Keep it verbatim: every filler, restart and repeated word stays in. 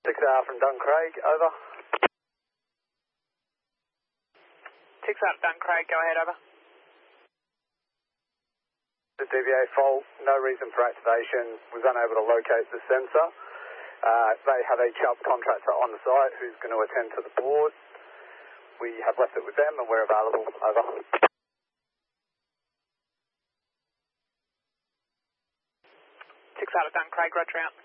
six R from Duncraig, over. six R Duncraig, go ahead, over. The D V A fault, no reason for activation, was unable to locate the sensor. Uh, they have a Chubb contractor on the site who's going to attend to the board. We have left it with them and we're available, over. six R Duncraig, roger out.